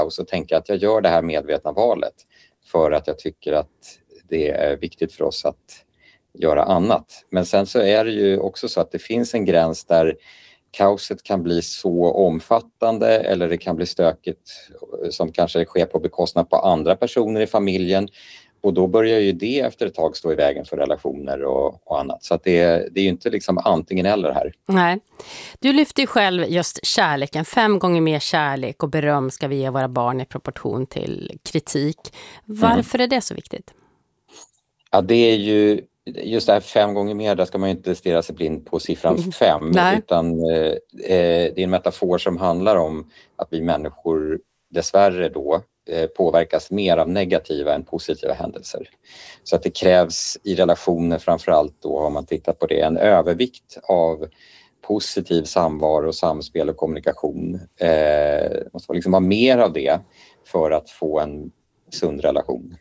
paus och tänka att jag gör det här medvetna valet för att jag tycker att det är viktigt för oss att göra annat. Men sen så är det ju också så att det finns en gräns där kaoset kan bli så omfattande eller det kan bli stökigt som kanske sker på bekostnad på andra personer i familjen. Och då börjar ju det efter ett tag stå i vägen för relationer och annat. Så att det är ju inte liksom antingen eller här. Nej. Du lyfter ju själv just kärleken. 5 gånger mer kärlek och beröm ska vi ge våra barn i proportion till kritik. Varför är det så viktigt? Ja, det är ju just det här 5 gånger mer, där ska man ju inte stirra sig blind på siffran 5. Utan det är en metafor som handlar om att vi människor dessvärre då påverkas mer av negativa än positiva händelser. Så att det krävs i relationer framförallt då, har man tittat på det, en övervikt av positiv samvaro, samspel och kommunikation. Det måste liksom vara mer av det för att få en sund relation.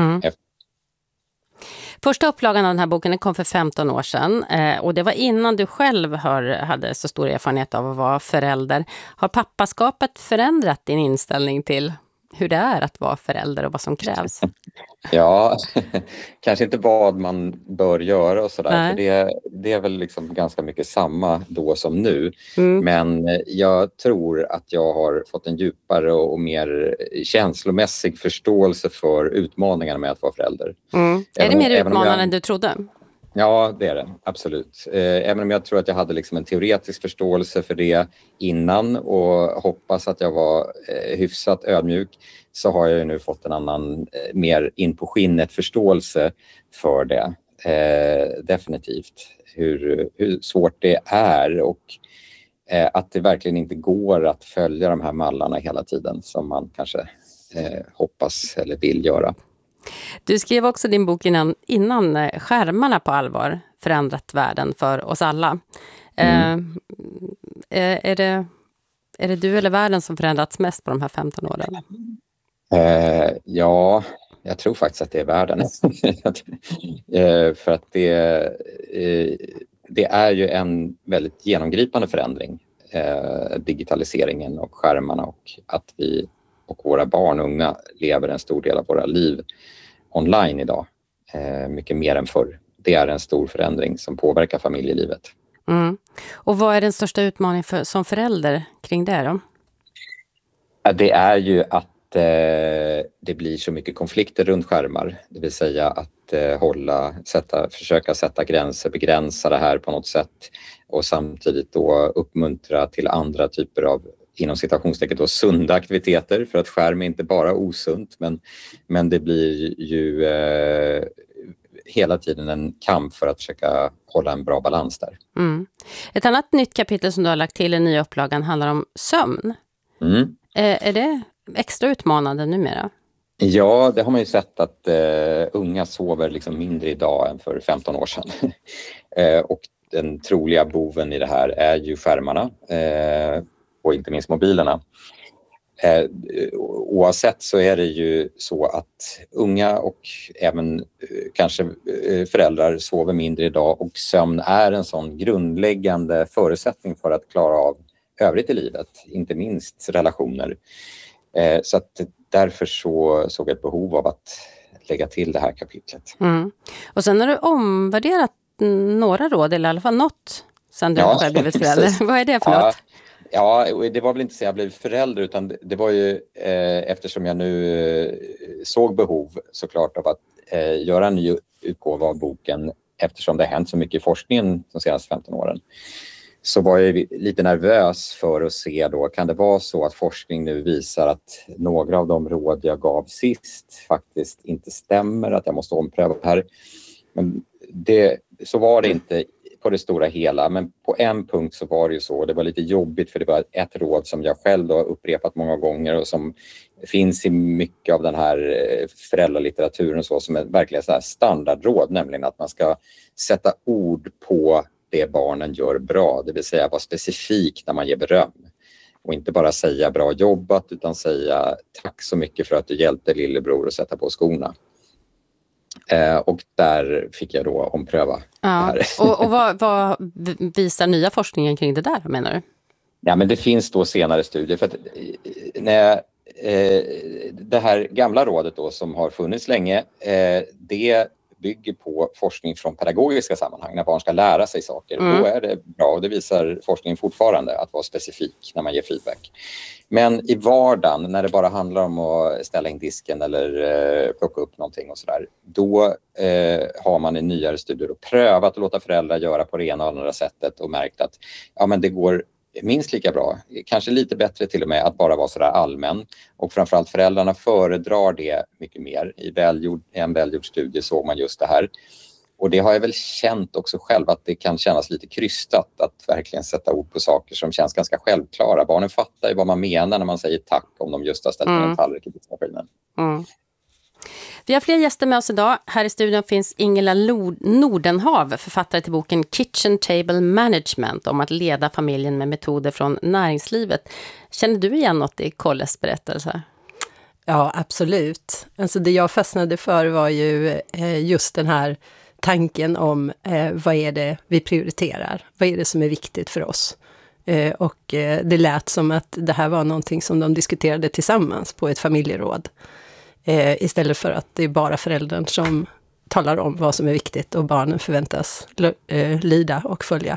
Första upplagan av den här boken kom för 15 år sedan och det var innan du själv hade så stor erfarenhet av att vara förälder. Har pappaskapet förändrat din inställning till hur det är att vara förälder och vad som krävs? Ja, kanske inte vad man bör göra och sådär. För det är väl liksom ganska mycket samma då som nu. Men jag tror att jag har fått en djupare och mer känslomässig förståelse för utmaningarna med att vara förälder. Är det mer utmanande än du trodde? Ja, det är det. Absolut. Även om jag tror att jag hade liksom en teoretisk förståelse för det innan och hoppas att jag var hyfsat ödmjuk, så har jag ju nu fått en annan, mer in på skinnet förståelse för det. Definitivt. Hur svårt det är och att det verkligen inte går att följa de här mallarna hela tiden som man kanske hoppas eller vill göra. Du skrev också din bok innan skärmarna på allvar förändrat världen för oss alla. Är det du eller världen som förändrats mest på de här 15 åren? Ja, jag tror faktiskt att det är världen. För att det är ju en väldigt genomgripande förändring. Digitaliseringen och skärmarna och att vi och våra barn och unga lever en stor del av våra liv online idag. Mycket mer än förr. Det är en stor förändring som påverkar familjelivet. Och vad är den största utmaningen som förälder kring det då? Det är ju att det blir så mycket konflikter runt skärmar. Det vill säga att försöka sätta gränser, begränsa det här på något sätt och samtidigt då uppmuntra till andra typer av, inom citationstecken då, sunda aktiviteter, för att skärm är inte bara osunt, men det blir ju hela tiden en kamp för att försöka hålla en bra balans där. Ett annat nytt kapitel som du har lagt till i den nya upplagan handlar om sömn. Är det extra utmanande numera? Ja, det har man ju sett att unga sover liksom mindre idag än för 15 år sedan. Och den troliga boven i det här är ju skärmarna och inte minst mobilerna. Oavsett så är det ju så att unga och även kanske föräldrar sover mindre idag, och sömn är en sån grundläggande förutsättning för att klara av övrigt i livet, inte minst relationer. Så att därför så såg jag ett behov av att lägga till det här kapitlet. Och sen har du omvärderat några råd, eller i alla fall något, sen du själv blivit förälder. Vad är det för något? Ja, det var väl inte så jag blev förälder, utan det var ju eftersom jag nu såg behov såklart av att göra en ny utgåva av boken, eftersom det har hänt så mycket i forskningen de senaste 15 åren. Så var jag lite nervös för att se då, kan det vara så att forskning nu visar att några av de råd jag gav sist faktiskt inte stämmer, att jag måste ompröva det här. Men så var det inte på det stora hela, men på en punkt så var det ju så. Det var lite jobbigt, för det var ett råd som jag själv då har upprepat många gånger och som finns i mycket av den här föräldralitteraturen och så, som är verkligen så här standardråd, nämligen att man ska sätta ord på det barnen gör bra, det vill säga vara specifik när man ger beröm. Och inte bara säga bra jobbat, utan säga tack så mycket för att du hjälpte lillebror att sätta på skorna. Och där fick jag då ompröva det här. Och vad visar nya forskningen kring det där, menar du? Ja, men det finns då senare studier. För att när jag det här gamla rådet då som har funnits länge, det bygger på forskning från pedagogiska sammanhang när barn ska lära sig saker. Då är det bra, och det visar forskningen fortfarande, att vara specifik när man ger feedback. Men i vardagen, när det bara handlar om att ställa in disken eller plocka upp någonting och sådär, då har man i nyare studier och prövat att låta föräldrar göra på det ena och andra sättet och märkt att men det går minst lika bra, kanske lite bättre till och med, att bara vara sådär allmän. Och framförallt föräldrarna föredrar det mycket mer. I en välgjord studie såg man just det här. Och det har jag väl känt också själv, att det kan kännas lite krystat att verkligen sätta ord på saker som känns ganska självklara. Barnen fattar ju vad man menar när man säger tack om de just har ställt en tallrik i diskmaskinen. Vi har fler gäster med oss idag. Här i studion finns Ingela Nordenhav, författare till boken Kitchen Table Management, om att leda familjen med metoder från näringslivet. Känner du igen något i Kolles berättelse? Ja, absolut. Alltså det jag fastnade för var ju just den här tanken om vad är det vi prioriterar? Vad är det som är viktigt för oss? Och det lät som att det här var någonting som de diskuterade tillsammans på ett familjeråd. Istället för att det är bara föräldern som talar om vad som är viktigt och barnen förväntas lyda och följa.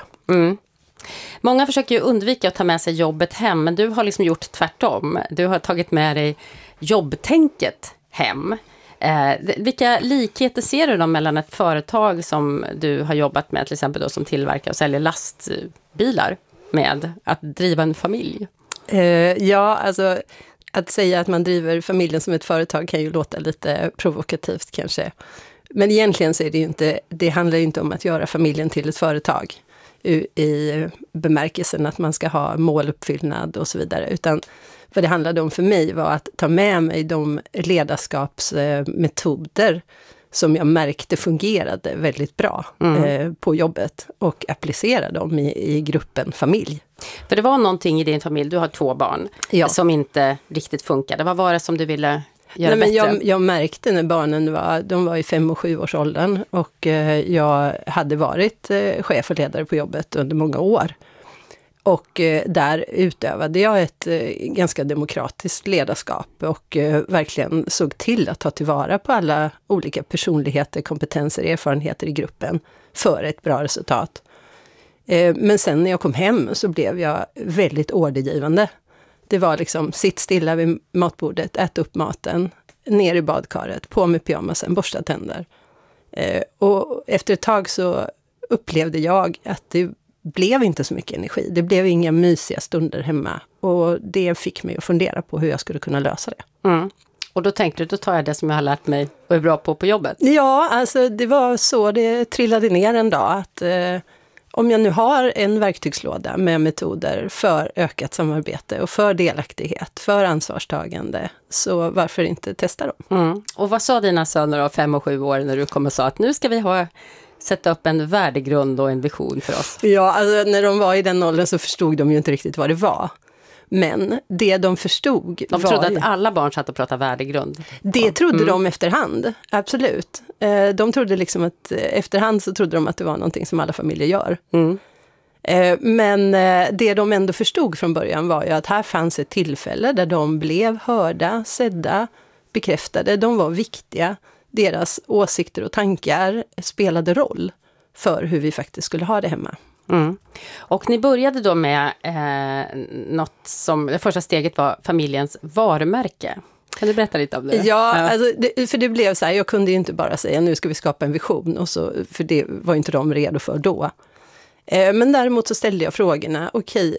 Många försöker ju undvika att ta med sig jobbet hem, men du har liksom gjort tvärtom. Du har tagit med dig jobbtänket hem. Vilka likheter ser du då mellan ett företag som du har jobbat med, till exempel då, som tillverkar och säljer lastbilar, med att driva en familj? Ja, alltså att säga att man driver familjen som ett företag kan ju låta lite provokativt kanske. Men egentligen så är det ju inte, det handlar ju inte om att göra familjen till ett företag i bemärkelsen att man ska ha måluppfyllnad och så vidare, utan vad det handlade om för mig var att ta med mig de ledarskapsmetoder som jag märkte fungerade väldigt bra på jobbet och applicera dem i gruppen familj. För det var någonting i din familj, du har 2 barn, som inte riktigt funkade. Vad var det som du ville göra bättre? Men jag märkte när barnen var i 5- och 7-årsåldern och jag hade varit chef och ledare på jobbet under många år. Och där utövade jag ett ganska demokratiskt ledarskap och verkligen såg till att ta tillvara på alla olika personligheter, kompetenser, erfarenheter i gruppen för ett bra resultat. Men sen när jag kom hem så blev jag väldigt ordergivande. Det var liksom, sitt stilla vid matbordet, ät upp maten, ner i badkaret, på med pyjamasen, borsta tänder. Och efter ett tag så upplevde jag att det blev inte så mycket energi. Det blev inga mysiga stunder hemma. Och det fick mig att fundera på hur jag skulle kunna lösa det. Och då tänkte du, då tar jag det som jag har lärt mig och är bra på jobbet. Ja, alltså det var så det trillade ner en dag. Att om jag nu har en verktygslåda med metoder för ökat samarbete och för delaktighet, för ansvarstagande, så varför inte testa dem? Och vad sa dina söner av 5 och 7 år när du kom och sa att nu ska vi sätta upp en värdegrund och en vision för oss? Ja, alltså när de var i den åldern så förstod de ju inte riktigt vad det var. Men det de förstod De trodde att alla barn satt och pratade värdegrund. Det trodde de efterhand, absolut. De trodde liksom att efterhand så trodde de att det var någonting som alla familjer gör. Men det de ändå förstod från början var ju att här fanns ett tillfälle där de blev hörda, sedda, bekräftade. De var viktiga. Deras åsikter och tankar spelade roll för hur vi faktiskt skulle ha det hemma. Och ni började då med något som, det första steget var familjens varumärke. Kan du berätta lite om det? Ja, alltså för det blev så här, jag kunde ju inte bara säga nu ska vi skapa en vision, och så, för det var inte de redo för då. Men däremot så ställde jag frågorna, okej,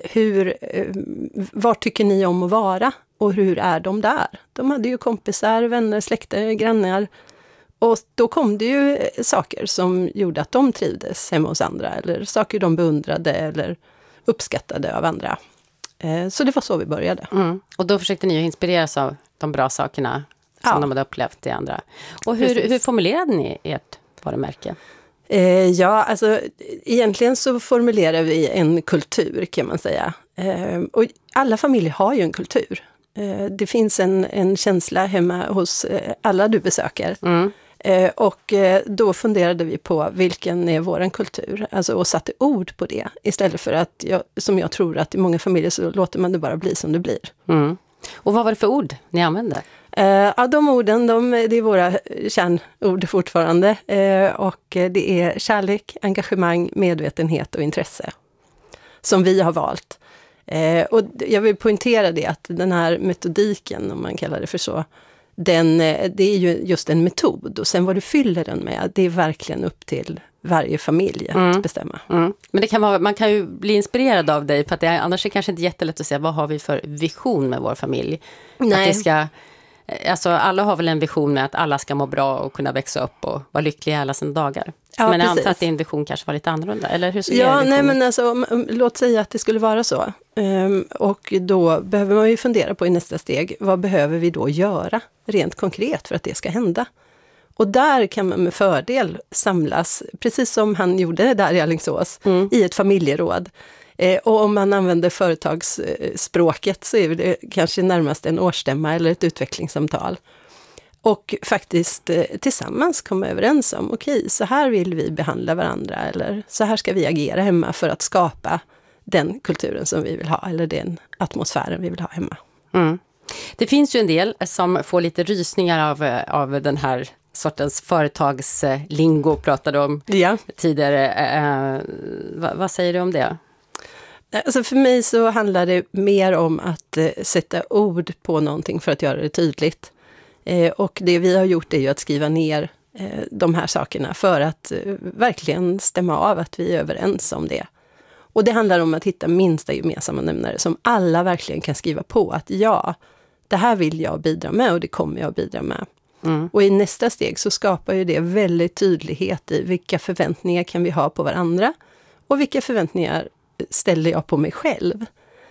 var tycker ni om att vara? Och hur är de där? De hade ju kompisar, vänner, släkter, grannar. Och då kom det ju saker som gjorde att de trivdes hemma hos andra. Eller saker de beundrade eller uppskattade av andra. Så det var så vi började. Och då försökte ni ju inspireras av de bra sakerna som de hade upplevt i andra. Och hur formulerade ni ert varumärke? Ja, alltså egentligen så formulerar vi en kultur, kan man säga. Och alla familjer har ju en kultur. Det finns en känsla hemma hos alla du besöker. Och då funderade vi på vilken är våran kultur. Alltså, och satte ord på det. Istället för att, som jag tror att i många familjer så låter man det bara bli som det blir. Och vad var det för ord ni använde? Ja, de orden, det är våra kärnord fortfarande. Och det är kärlek, engagemang, medvetenhet och intresse som vi har valt. Och jag vill poängtera det att den här metodiken, om man kallar det för så, det är ju just en metod. Och sen vad du fyller den med, det är verkligen upp till varje familj att bestämma. Mm. Men det kan vara, man kan ju bli inspirerad av dig, för att annars är det kanske inte jättelätt att säga vad har vi för vision med vår familj. Nej. Att det ska, alltså alla har väl en vision med att alla ska må bra och kunna växa upp och vara lyckliga alla sina dagar. Ja, men jag precis. antar att din vision kanske var lite annorlunda, eller hur såg nej men alltså, låt säga att det skulle vara så. Och då behöver man ju fundera på i nästa steg, vad behöver vi då göra rent konkret för att det ska hända? Och där kan man med fördel samlas, precis som han gjorde där i Alingsås, i ett familjeråd. Och om man använder företagsspråket så är det kanske närmast en årsstämma eller ett utvecklingssamtal. Och faktiskt tillsammans komma överens om, okej, så här vill vi behandla varandra, eller så här ska vi agera hemma för att skapa den kulturen som vi vill ha, eller den atmosfären vi vill ha hemma. Mm. Det finns ju en del som får lite rysningar av den här sortens företagslingo pratade om tidigare. Vad säger du om det? Alltså för mig så handlar det mer om att sätta ord på någonting för att göra det tydligt. Och det vi har gjort är ju att skriva ner de här sakerna för att verkligen stämma av att vi är överens om det. Och det handlar om att hitta minsta gemensamma nämnare som alla verkligen kan skriva på att ja, det här vill jag bidra med och det kommer jag bidra med. Mm. Och i nästa steg så skapar ju det väldigt tydlighet i vilka förväntningar kan vi ha på varandra och vilka förväntningar ställer jag på mig själv.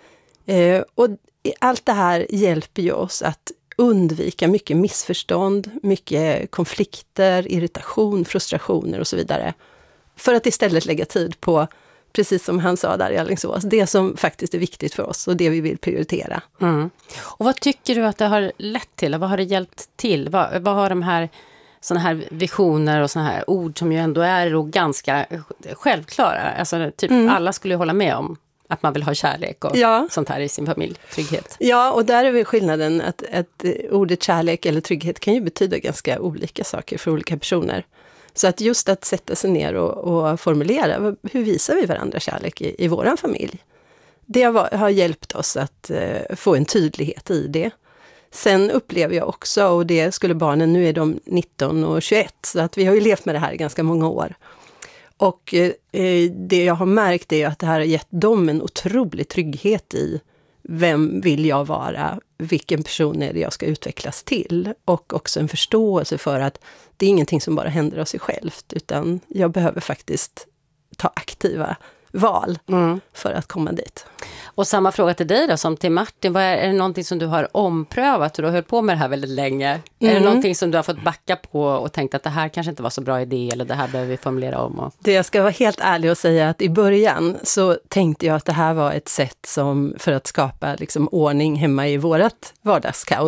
Och allt det här hjälper ju oss att undvika mycket missförstånd, mycket konflikter, irritation, frustrationer och så vidare. För att istället lägga tid på, precis som han sa där i Alingsås, det som faktiskt är viktigt för oss och det vi vill prioritera. Mm. Och vad tycker du att det har lett till? Vad har det hjälpt till? Vad har de här såna här visioner och såna här ord som ju ändå är ganska självklara? Alltså typ alla skulle hålla med om att man vill ha kärlek och sånt här i sin familj, trygghet. Ja, och där är väl skillnaden att ordet kärlek eller trygghet kan ju betyda ganska olika saker för olika personer. Så att just att sätta sig ner och formulera, hur visar vi varandra kärlek i våran familj? Det har hjälpt oss att få en tydlighet i det. Sen upplever jag också, och det skulle barnen, nu är de 19 och 21, så att vi har ju levt med det här i ganska många år. Och det jag har märkt är att det här har gett dem en otrolig trygghet i vem vill jag vara, vilken person är det jag ska utvecklas till. Och också en förståelse för att det är ingenting som bara händer av sig självt, utan jag behöver faktiskt ta aktiva val för att komma dit. Och samma fråga till dig då som till Martin. Är det någonting som du har omprövat och du har hållit på med det här väldigt länge? Är det någonting som du har fått backa på och tänkt att det här kanske inte var så bra idé eller det här behöver vi formulera om? Det jag ska vara helt ärlig och säga att i början så tänkte jag att det här var ett sätt för att skapa liksom ordning hemma i vårat vardagskaos.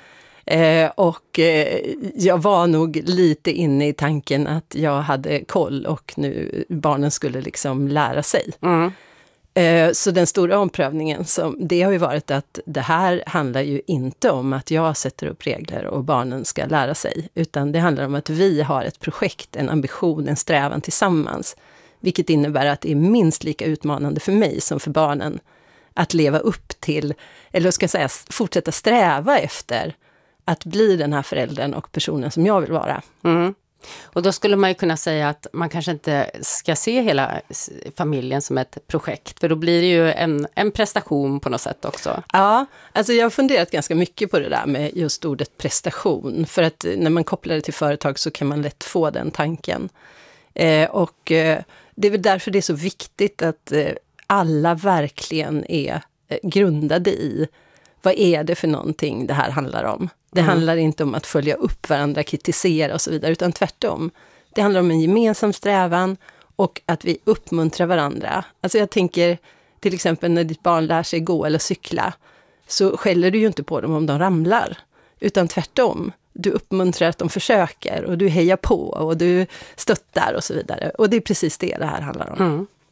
Och jag var nog lite inne i tanken att jag hade koll och nu barnen skulle liksom lära sig. Så den stora omprövningen, det har ju varit att det här handlar ju inte om att jag sätter upp regler och barnen ska lära sig, utan det handlar om att vi har ett projekt, en ambition, en strävan tillsammans, vilket innebär att det är minst lika utmanande för mig som för barnen att leva upp till, eller ska jag säga fortsätta sträva efter att bli den här föräldern och personen som jag vill vara. Och då skulle man ju kunna säga att man kanske inte ska se hela familjen som ett projekt. För då blir det ju en prestation på något sätt också. Ja, alltså jag har funderat ganska mycket på det där med just ordet prestation. För att när man kopplar det till företag så kan man lätt få den tanken. Och det är väl därför det är så viktigt att alla verkligen är grundade i vad är det för någonting det här handlar om. Det handlar inte om att följa upp varandra, kritisera och så vidare, utan tvärtom. Det handlar om en gemensam strävan och att vi uppmuntrar varandra. Alltså jag tänker till exempel när ditt barn lär sig gå eller cykla, så skäller du ju inte på dem om de ramlar, utan tvärtom. Du uppmuntrar att de försöker och du hejar på och du stöttar och så vidare. Och det är precis det här handlar om.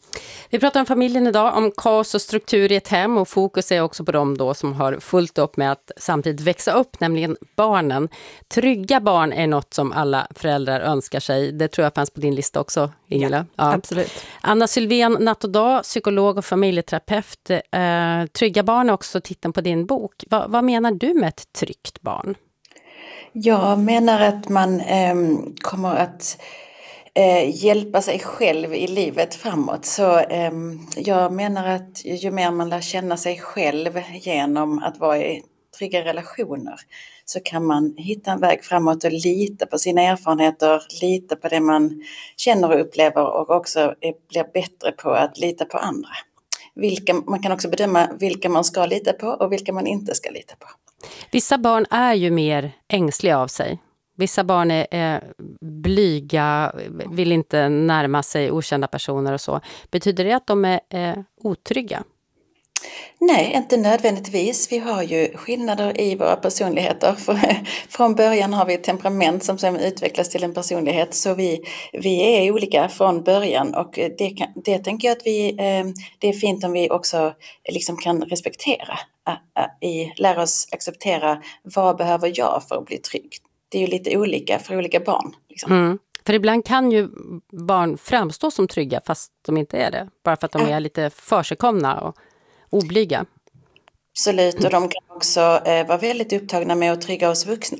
Vi pratar om familjen idag, om kaos och struktur i ett hem, och fokus är också på dem då som har fullt upp med att samtidigt växa upp, nämligen barnen. Trygga barn är något som alla föräldrar önskar sig. Det tror jag fanns på din lista också, Ingela. Ja. Absolut. Anna Sylvén, natt och dag, psykolog och familjeterapeut. Trygga barn är också titeln på din bok. Vad menar du med ett tryggt barn? Jag menar att man kommer att hjälpa sig själv i livet framåt. Så jag menar att ju mer man lär känna sig själv genom att vara i trygga relationer, så kan man hitta en väg framåt och lita på sina erfarenheter, lita på det man känner och upplever, och också blir bättre på att lita på andra. Man kan också bedöma vilka man ska lita på och vilka man inte ska lita på. Vissa barn är ju mer ängsliga av sig. Vissa barn är blyga, vill inte närma sig okända personer och så. Betyder det att de är otrygga? Nej, inte nödvändigtvis. Vi har ju skillnader i våra personligheter. Från början har vi ett temperament som sen utvecklas till en personlighet. Så vi är olika från början, och det tänker jag att det är fint om vi också liksom kan respektera. Lära oss acceptera, vad behöver jag för att bli trygg? Det är ju lite olika för olika barn. Liksom. För ibland kan ju barn framstå som trygga fast de inte är det. Bara för att de är lite försigkomna och oblyga. Absolut, och de kan också vara väldigt upptagna med att trygga oss vuxna.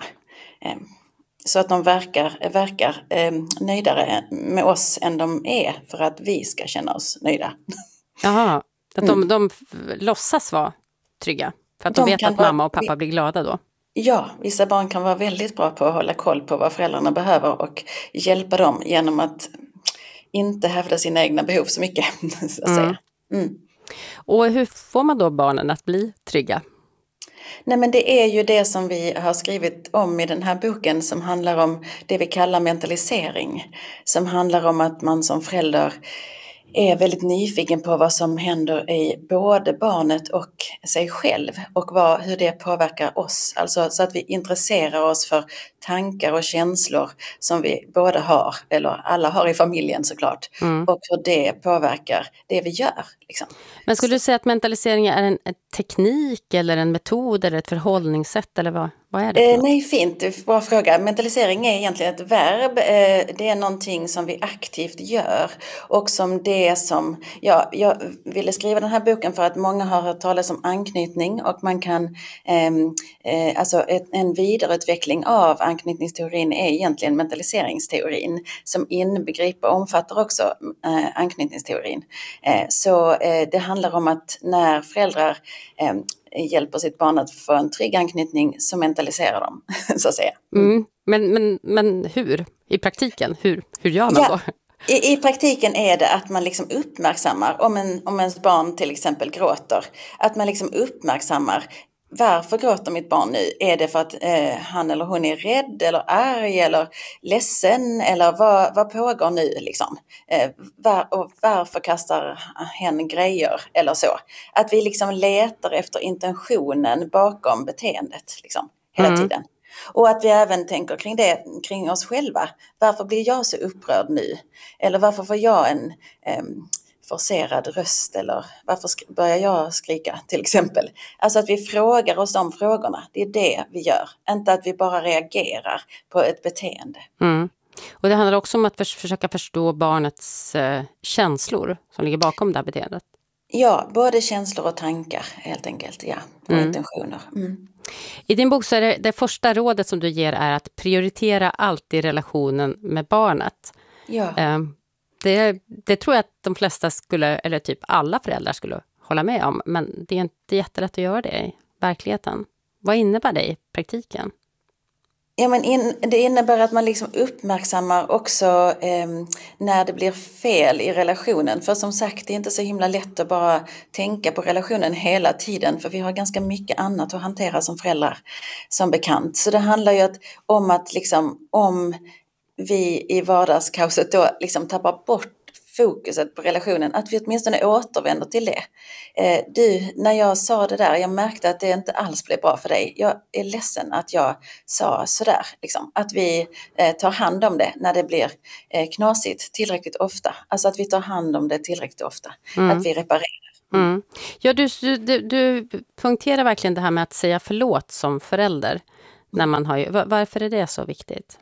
Så att de verkar nöjdare med oss än de är, för att vi ska känna oss nöjda. Jaha, att de låtsas vara trygga. För att de vet att mamma och pappa blir glada då. Ja, vissa barn kan vara väldigt bra på att hålla koll på vad föräldrarna behöver och hjälpa dem genom att inte hävda sina egna behov så mycket, så att säga. Och hur får man då barnen att bli trygga? Nej, men det är ju det som vi har skrivit om i den här boken, som handlar om det vi kallar mentalisering. Som handlar om att man som förälder är väldigt nyfiken på vad som händer i både barnet och sig själv, och hur det påverkar oss. Alltså så att vi intresserar oss för tankar och känslor som vi båda har, eller alla har i familjen såklart, och hur det påverkar det vi gör. Liksom. Men skulle du säga att mentalisering är en teknik eller en metod eller ett förhållningssätt, eller vad är det? Nej, fint. Bra fråga. Mentalisering är egentligen ett verb. Det är någonting som vi aktivt gör, och som jag ville skriva den här boken för att många har hört talas om anknytning, och man kan alltså en vidareutveckling av anknytningsteorin är egentligen mentaliseringsteorin, som inbegriper och omfattar också anknytningsteorin. Så det handlar om att när föräldrar hjälper sitt barn att få en trygg anknytning, så mentaliserar de, så att säga. Men hur? I praktiken, hur gör man då? I praktiken är det att man liksom uppmärksammar, om ens barn till exempel gråter, att man liksom uppmärksammar, varför gråter mitt barn nu? Är det för att han eller hon är rädd eller arg eller ledsen, eller vad pågår nu liksom? Och varför kastar hen grejer eller så? Att vi liksom letar efter intentionen bakom beteendet liksom, hela tiden. Och att vi även tänker kring oss själva. Varför blir jag så upprörd nu? Eller varför får jag en forcerad röst, eller varför börjar jag skrika till exempel? Alltså att vi frågar oss de frågorna, det är det vi gör. Inte att vi bara reagerar på ett beteende. Och det handlar också om att försöka förstå barnets känslor som ligger bakom det här beteendet. Ja, både känslor och tankar helt enkelt, ja. Och intentioner. I din bok så är det första rådet som du ger är att prioritera alltid relationen med barnet. Ja. Det tror jag att de flesta eller typ alla föräldrar skulle hålla med om. Men det är inte jättelätt att göra det i verkligheten. Vad innebär det i praktiken? Ja, men det innebär att man liksom uppmärksammar också när det blir fel i relationen. För som sagt, det är inte så himla lätt att bara tänka på relationen hela tiden. För vi har ganska mycket annat att hantera som föräldrar, som bekant. Så det handlar ju om att liksom, om vi i vardagskaoset då liksom tappar bort fokuset på relationen, att vi åtminstone återvänder till det. Du, när jag sa det där, jag märkte att det inte alls blev bra för dig. Jag är ledsen att jag sa sådär. Liksom. Att vi tar hand om det när det blir knasigt tillräckligt ofta. Alltså att vi tar hand om det tillräckligt ofta. Att vi reparerar. Mm. Ja, du punkterar verkligen det här med att säga förlåt som förälder. När man har, varför är det så viktigt?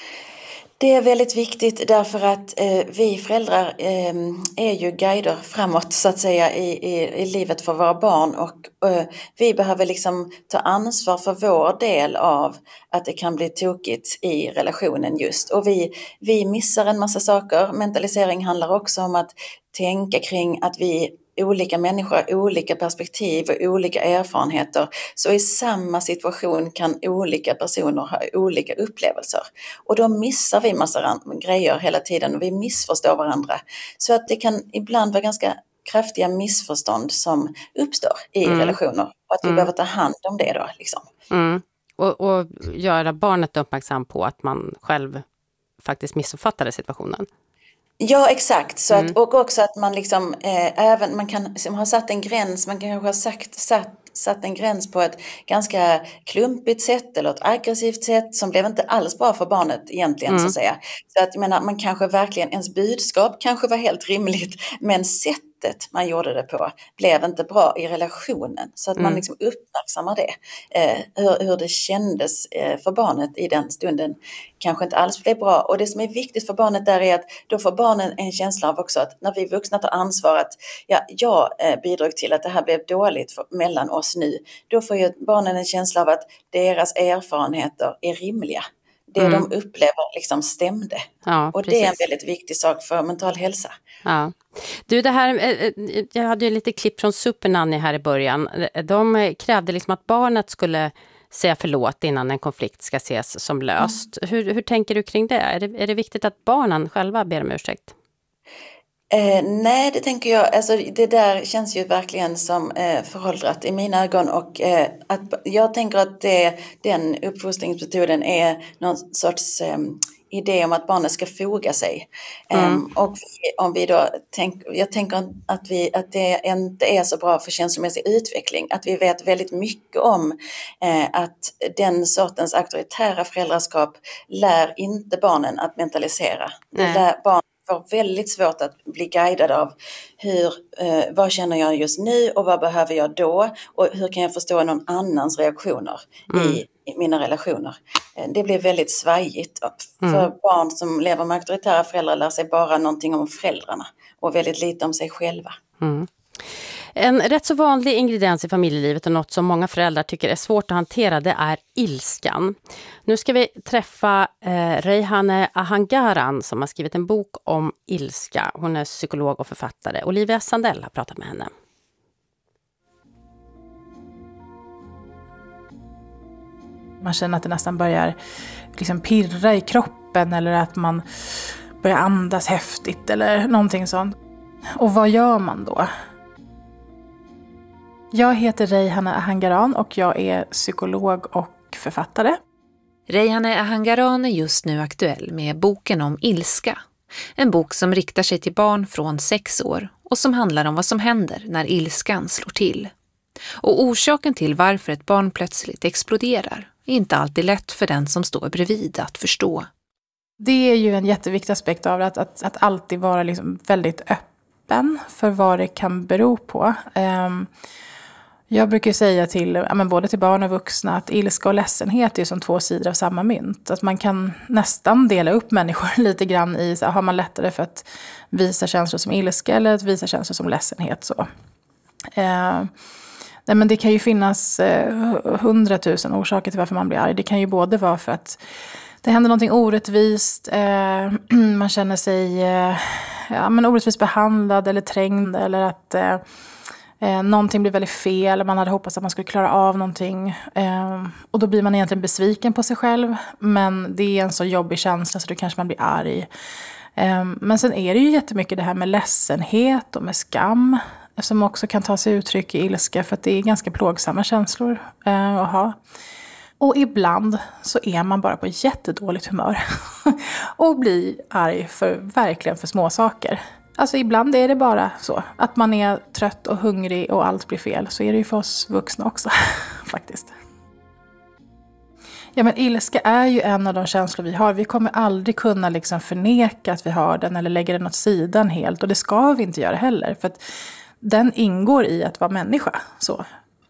Det är väldigt viktigt därför att vi föräldrar är ju guider framåt så att säga i livet för våra barn, och vi behöver liksom ta ansvar för vår del av att det kan bli tokigt i relationen just. Och vi missar en massa saker. Mentalisering handlar också om att tänka kring att vi olika människor har olika perspektiv och olika erfarenheter. Så i samma situation kan olika personer ha olika upplevelser. Och då missar vi massa grejer hela tiden och vi missförstår varandra. Så att det kan ibland vara ganska kraftiga missförstånd som uppstår i relationer. Och att vi behöver ta hand om det då. Liksom. Och göra barnet uppmärksam på att man själv faktiskt missuppfattade situationen. Ja, exakt. Så att, och också att man liksom, även man kan ha satt en gräns, man kanske har satt en gräns på ett ganska klumpigt sätt eller ett aggressivt sätt som blev inte alls bra för barnet egentligen så att säga. Så att jag menar, man kanske verkligen, ens budskap kanske var helt rimligt, men sättet man gjorde det på blev inte bra i relationen. Så att man liksom uppmärksammar det. Hur det kändes för barnet i den stunden kanske inte alls blev bra. Och det som är viktigt för barnet där är att då får barnen en känsla av också att när vi vuxna tar ansvar att jag bidrog till att det här blev dåligt mellan oss nu. Då får ju barnen en känsla av att deras erfarenheter är rimliga. Det de upplever liksom stämde. Ja, och det är en väldigt viktig sak för mental hälsa. Ja. Du, det här, jag hade ju lite klipp från Supernanny här i början. De krävde liksom att barnet skulle säga förlåt innan en konflikt ska ses som löst. Hur tänker du kring det? Är det viktigt att barnen själva ber om ursäkt? Nej, det tänker jag. Alltså, det där känns ju verkligen som föråldrat i mina ögon. Och att jag tänker att den uppfostringsmetoden är någon sorts idé om att barnet ska foga sig. Och om vi då jag tänker att det inte är så bra för känslomässig utveckling. Att vi vet väldigt mycket om att den sortens auktoritära föräldraskap lär inte barnen att mentalisera. Det lär barn var väldigt svårt att bli guidad av vad känner jag just nu och vad behöver jag då och hur kan jag förstå någon annans reaktioner i mina relationer. Det blir väldigt svajigt. För barn som lever med auktoritära föräldrar lär sig bara någonting om föräldrarna och väldigt lite om sig själva. En rätt så vanlig ingrediens i familjelivet och något som många föräldrar tycker är svårt att hantera, det är ilskan. Nu ska vi träffa Reyhaneh Ahangaran som har skrivit en bok om ilska. Hon är psykolog och författare. Olivia Sandell har pratat med henne. Man känner att det nästan börjar liksom pirra i kroppen eller att man börjar andas häftigt eller någonting sånt. Och vad gör man då? Jag heter Reyhaneh Ahangaran och jag är psykolog och författare. Reyhaneh Ahangaran är just nu aktuell med boken om ilska. En bok som riktar sig till barn från 6 år och som handlar om vad som händer när ilskan slår till. Och orsaken till varför ett barn plötsligt exploderar är inte alltid lätt för den som står bredvid att förstå. Det är ju en jätteviktig aspekt av att alltid vara liksom väldigt öppen för vad det kan bero på. Jag brukar säga till både till barn och vuxna att ilska och ledsenhet är som 2 sidor av samma mynt. Att man kan nästan dela upp människor lite grann i, har man lättare för att visa känslor som ilska eller att visa känslor som ledsenhet. Så. Nej, men det kan ju finnas 100 000 orsaker till varför man blir arg. Det kan ju både vara för att det händer någonting orättvist, man känner sig orättvist behandlad eller trängd eller att någonting blir väldigt fel, man hade hoppats att man skulle klara av någonting och då blir man egentligen besviken på sig själv, men det är en så jobbig känsla så då kanske man blir arg. Men sen är det ju jättemycket det här med ledsenhet och med skam som också kan ta sig uttryck i ilska för att det är ganska plågsamma känslor att ha. Och ibland så är man bara på jättedåligt humör och blir arg verkligen för små saker. Alltså ibland är det bara så. Att man är trött och hungrig och allt blir fel. Så är det ju för oss vuxna också faktiskt. Ja, men ilska är ju en av de känslor vi har. Vi kommer aldrig kunna liksom förneka att vi har den eller lägga den åt sidan helt. Och det ska vi inte göra heller. För att den ingår i att vara människa. Så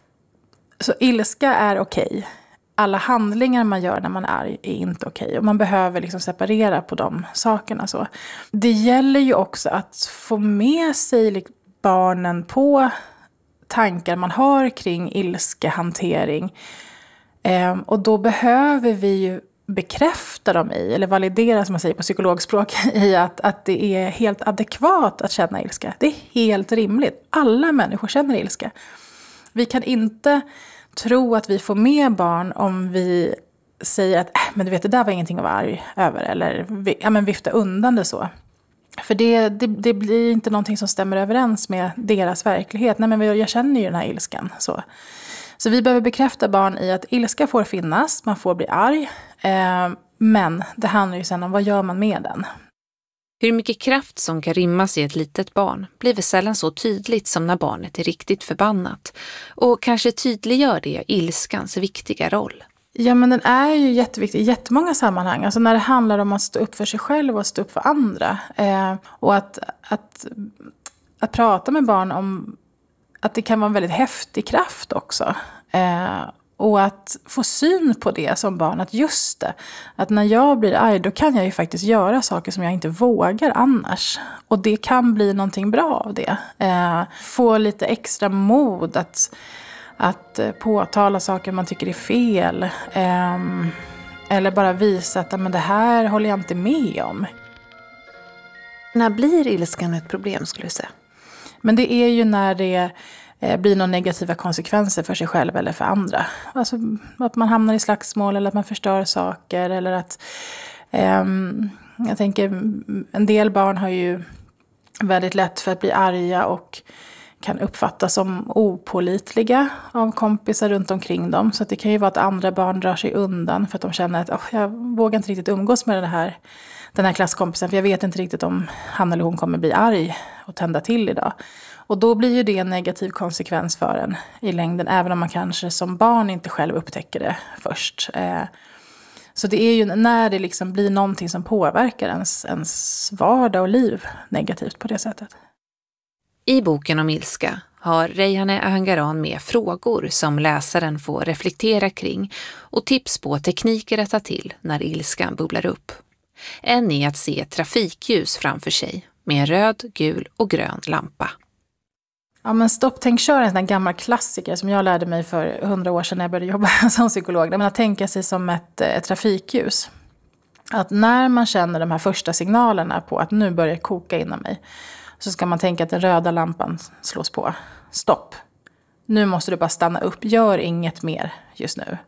ilska är okej. Alla handlingar man gör när man är arg är inte okej. Och man behöver liksom separera på de sakerna. Så. Det gäller ju också att få med sig barnen på tankar man har kring ilskehantering. Och då behöver vi ju bekräfta dem i, eller validera som man säger på psykologspråk, i att det är helt adekvat att känna ilska. Det är helt rimligt. Alla människor känner ilska. Vi kan inte tro att vi får med barn om vi säger att men du vet, det där var ingenting att vara arg över. Eller vifta undan det så. För det blir inte någonting som stämmer överens med deras verklighet. Nej, men jag känner ju den här ilskan. Så vi behöver bekräfta barn i att ilska får finnas, man får bli arg. Men det handlar ju sen om vad gör man med den. Hur mycket kraft som kan rymmas i ett litet barn blir väl sällan så tydligt som när barnet är riktigt förbannat. Och kanske tydliggör det ilskans viktiga roll. Ja, men den är ju jätteviktig i jättemånga sammanhang. Alltså när det handlar om att stå upp för sig själv och stå upp för andra. Och att prata med barn om att det kan vara en väldigt häftig kraft också. Och att få syn på det som barn. Att just det, att när jag blir arg då kan jag ju faktiskt göra saker som jag inte vågar annars. Och det kan bli någonting bra av det. Få lite extra mod att påtala saker man tycker är fel. Eller bara visa att men det här håller jag inte med om. När blir ilskan ett problem skulle du säga? Men det är ju när det blir några negativa konsekvenser för sig själv eller för andra. Alltså att man hamnar i slagsmål eller att man förstör saker. Eller att, jag tänker, en del barn har ju väldigt lätt för att bli arga och kan uppfattas som opålitliga av kompisar runt omkring dem. Så att det kan ju vara att andra barn drar sig undan för att de känner att jag vågar inte riktigt umgås med den här klasskompisen. För jag vet inte riktigt om han eller hon kommer bli arg och tända till idag. Och då blir ju det en negativ konsekvens för en i längden. Även om man kanske som barn inte själv upptäcker det först. Så det är ju när det liksom blir någonting som påverkar ens vardag och liv negativt på det sättet. I boken om ilska har Reyhaneh Ahangaran med frågor som läsaren får reflektera kring och tips på tekniker att ta till när ilskan bubblar upp. En är att se trafikljus framför sig med en röd, gul och grön lampa. Ja, men stopp, tänk, kör en sån här gammal klassiker som jag lärde mig för 100 år sedan när jag började jobba som psykolog. Men att tänka sig som ett trafikljus. Att när man känner de här första signalerna på att nu börjar koka inom mig, så ska man tänka att den röda lampan slås på. Stopp. Nu måste du bara stanna upp. Gör inget mer just nu.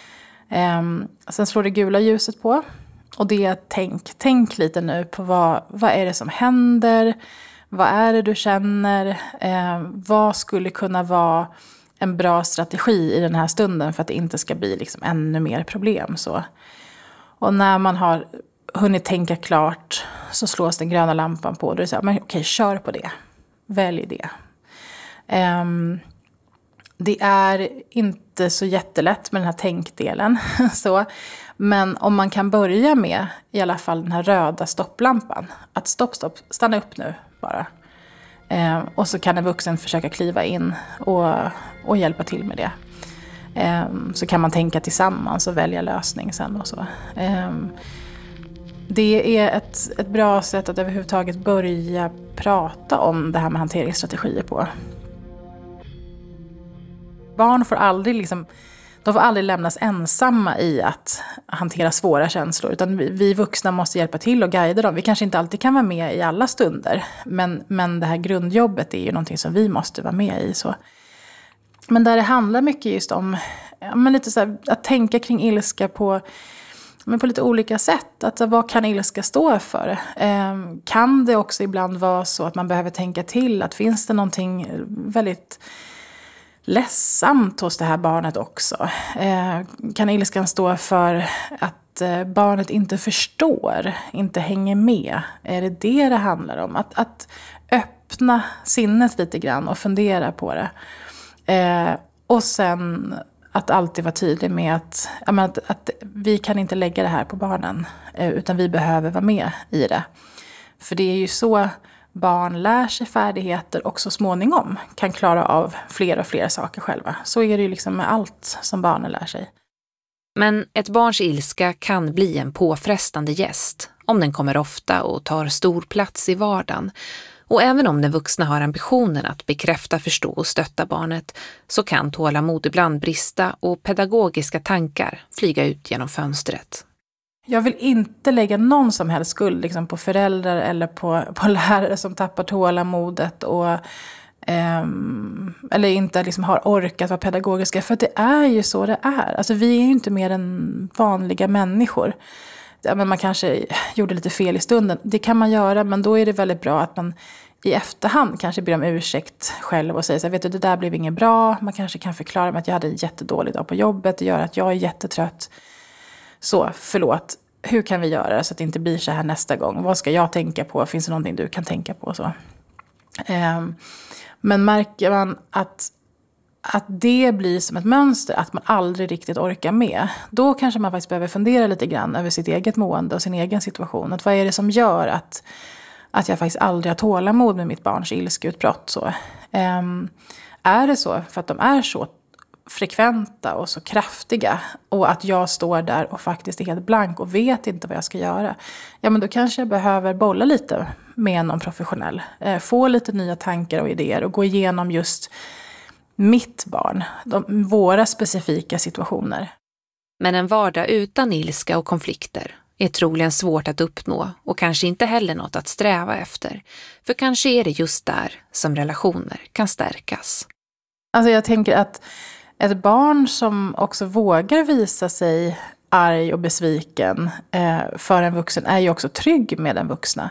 Sen slår det gula ljuset på. Och det är tänk lite nu på vad är det som händer. Vad är det du känner? Vad skulle kunna vara en bra strategi i den här stunden för att det inte ska bli liksom ännu mer problem. Så. Och när man har hunnit tänka klart så slås den gröna lampan på. Då är det så här, men okej, kör på det. Välj det. Det är inte så jättelätt med den här tänkdelen. Så. Men om man kan börja med i alla fall den här röda stopplampan. Att stopp, stanna upp nu bara. Och så kan en vuxen försöka kliva in och hjälpa till med det. Så kan man tänka tillsammans och välja lösning sen och så. Det är ett bra sätt att överhuvudtaget börja prata om det här med hanteringsstrategier på. Barn får aldrig lämnas ensamma i att hantera svåra känslor. Utan vi vuxna måste hjälpa till och guida dem. Vi kanske inte alltid kan vara med i alla stunder. Men det här grundjobbet är ju någonting som vi måste vara med i. Så. Men där det handlar mycket just om lite så här, att tänka kring ilska på lite olika sätt. Att, vad kan ilska stå för? Kan det också ibland vara så att man behöver tänka till? Att finns det någonting väldigt ledsamt hos det här barnet också? Kan ilskan stå för att barnet inte förstår, inte hänger med? Är det handlar om? Att öppna sinnet lite grann och fundera på det. Och sen att alltid vara tydlig med att vi kan inte lägga det här på barnen, utan vi behöver vara med i det. För det är ju så barn lär sig färdigheter och så småningom kan klara av fler och fler saker själva. Så är det ju liksom med allt som barnen lär sig. Men ett barns ilska kan bli en påfrestande gäst om den kommer ofta och tar stor plats i vardagen. Och även om den vuxna har ambitionen att bekräfta, förstå och stötta barnet, så kan tålamod ibland brista och pedagogiska tankar flyga ut genom fönstret. Jag vill inte lägga någon som helst skuld liksom på föräldrar eller på lärare som tappar tålamodet och eller inte liksom har orkat vara pedagogiska. För det är ju så det är. Alltså vi är ju inte mer än vanliga människor. Men man kanske gjorde lite fel i stunden. Det kan man göra, men då är det väldigt bra att man i efterhand kanske ber om ursäkt själv och säger så här, vet du, det där blev inget bra. Man kanske kan förklara med att jag hade en jättedålig dag på jobbet. Det gör att jag är jättetrött. Så, förlåt. Hur kan vi göra så att det inte blir så här nästa gång? Vad ska jag tänka på? Finns det någonting du kan tänka på? Så. Men märker man att det blir som ett mönster, att man aldrig riktigt orkar med, då kanske man faktiskt behöver fundera lite grann över sitt eget mående och sin egen situation. Att vad är det som gör att jag faktiskt aldrig har tålamod med mitt barns ilskeutbrott? Så. Är det så för att de är så frekventa och så kraftiga och att jag står där och faktiskt är helt blank och vet inte vad jag ska göra, ja men då kanske jag behöver bolla lite med någon professionell. Få lite nya tankar och idéer och gå igenom just mitt barn, våra specifika situationer. Men en vardag utan ilska och konflikter är troligen svårt att uppnå och kanske inte heller något att sträva efter. För kanske är det just där som relationer kan stärkas. Alltså jag tänker att ett barn som också vågar visa sig arg och besviken för en vuxen är ju också trygg med den vuxna.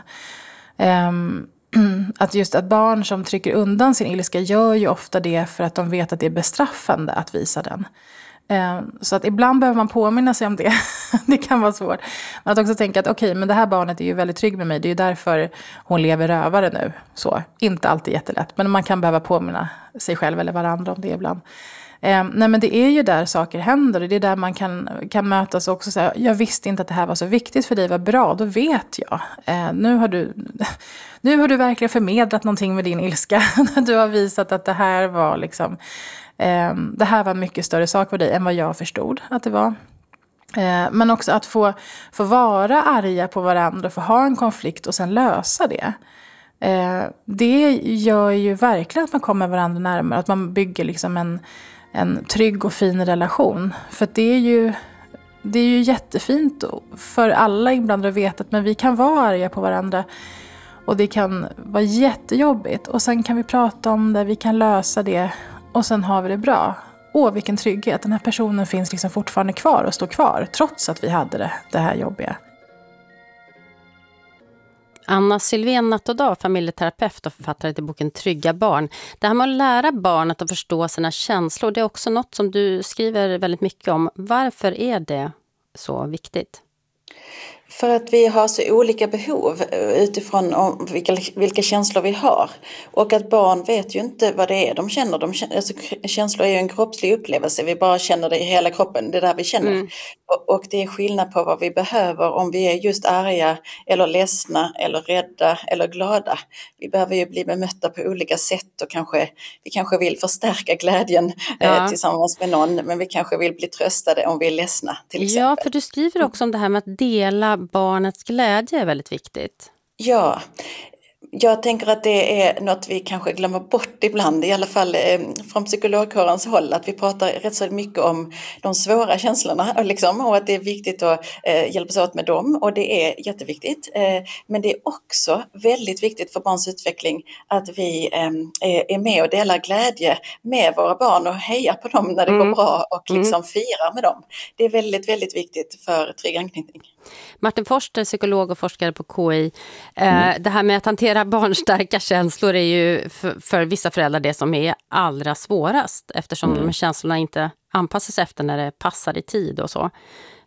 Att just att barn som trycker undan sin ilska gör ju ofta det för att de vet att det är bestraffande att visa den. Så att ibland behöver man påminna sig om det. Det kan vara svårt. Men att också tänka att okej, men det här barnet är ju väldigt trygg med mig. Det är ju därför hon lever rövare nu. Så, inte alltid jättelätt. Men man kan behöva påminna sig själv eller varandra om det ibland. Nej, men det är ju där saker händer. Och det är där man kan mötas också. Så här, jag visste inte att det här var så viktigt för dig. Vad bra, då vet jag. Nu har du verkligen förmedlat någonting med din ilska. Du har visat att det här var liksom... det här var en mycket större sak för dig än vad jag förstod att det var. Men också att få vara arga på varandra och få ha en konflikt och sen lösa det. Det gör ju verkligen att man kommer varandra närmare. Att man bygger liksom en trygg och fin relation. För det är ju jättefint för alla inblandade att veta att men vi kan vara arga på varandra. Och det kan vara jättejobbigt. Och sen kan vi prata om det, vi kan lösa det. Och sen har vi det bra. Vilken trygghet. Den här personen finns liksom fortfarande kvar och står kvar. Trots att vi hade det här jobbiga. Anna Sylvén Nattodal, familjeterapeut och författare till boken Trygga barn. Det här med att lära barn att förstå sina känslor, det är också något som du skriver väldigt mycket om. Varför är det så viktigt? För att vi har så olika behov utifrån vilka känslor vi har. Och att barn vet ju inte vad det är de känner. Alltså, känslor är ju en kroppslig upplevelse. Vi bara känner det i hela kroppen. Det är där vi känner. Mm. Och det är skillnad på vad vi behöver om vi är just arga eller ledsna eller rädda eller glada. Vi behöver ju bli bemötta på olika sätt och vi kanske vill förstärka glädjen tillsammans med någon. Men vi kanske vill bli tröstade om vi är ledsna till exempel. Ja, för du skriver också om det här med att dela barnets glädje är väldigt viktigt. Ja, jag tänker att det är något vi kanske glömmer bort ibland, i alla fall från psykologkårens håll, att vi pratar rätt så mycket om de svåra känslorna liksom, och att det är viktigt att hjälpas åt med dem, och det är jätteviktigt. Men det är också väldigt viktigt för barns utveckling att vi är med och delar glädje med våra barn och hejar på dem när det går bra och liksom firar med dem. Det är väldigt, väldigt viktigt för trygg anknytning. Martin Forster, psykolog och forskare på KI. Det här med att hantera barnstarka känslor är ju för vissa föräldrar det som är allra svårast, eftersom de känslorna inte anpassas efter när det passar i tid och så.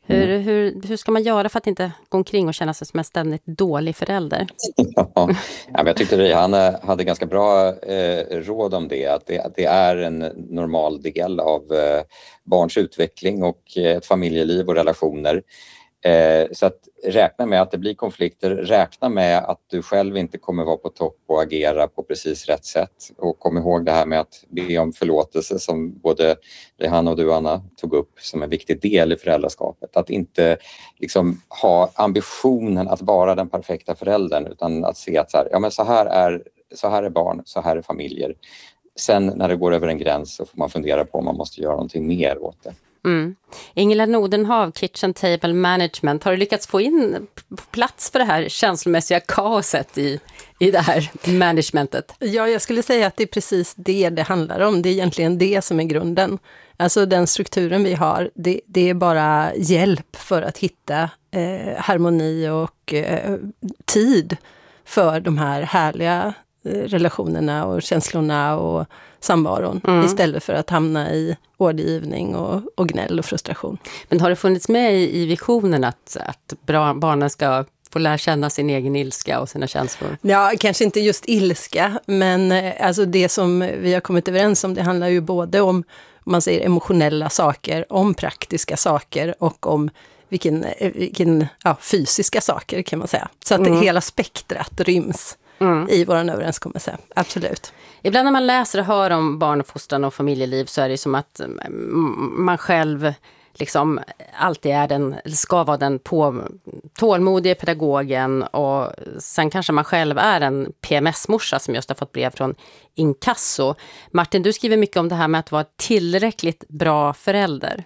Hur ska man göra för att inte gå omkring och känna sig som en ständigt dålig förälder? Ja, men jag tyckte han hade ganska bra råd om det. Att det är en normal del av barns utveckling och ett familjeliv och relationer. Så att räkna med att det blir konflikter, räkna med att du själv inte kommer vara på topp och agera på precis rätt sätt. Och kom ihåg det här med att be om förlåtelse som både han och du, Anna, tog upp som en viktig del i föräldraskapet. Att inte liksom ha ambitionen att vara den perfekta föräldern, utan att se att så här är barn, så här är familjer. Sen när det går över en gräns så får man fundera på om man måste göra någonting mer åt det. Ingela Nordenhav, Kitchen Table Management, har du lyckats få in plats för det här känslomässiga kaoset i det här managementet? Ja, jag skulle säga att det är precis det handlar om. Det är egentligen det som är grunden. Alltså den strukturen vi har, det är bara hjälp för att hitta harmoni och tid för de här härliga relationerna och känslorna och samvaron istället för att hamna i ordergivning och gnäll och frustration. Men har det funnits med i visionen att barnen ska få lära känna sin egen ilska och sina känslor? Ja, kanske inte just ilska, men alltså det som vi har kommit överens om, det handlar ju både om man säger emotionella saker, om praktiska saker och om vilken fysiska saker kan man säga. Så att hela spektrat ryms i vår överenskommelse, absolut. Ibland när man läser och hör om barnuppfostran och familjeliv så är det som att man själv liksom alltid ska vara den tålmodiga pedagogen, och sen kanske man själv är en PMS-morsa som just har fått brev från Inkasso. Martin, du skriver mycket om det här med att vara tillräckligt bra förälder.